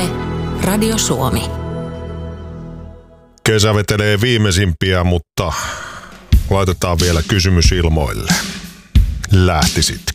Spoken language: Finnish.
Yle, Radio Suomi. Kesä vetelee viimeisimpiä, mutta laitetaan vielä kysymys ilmoille. Lähtisit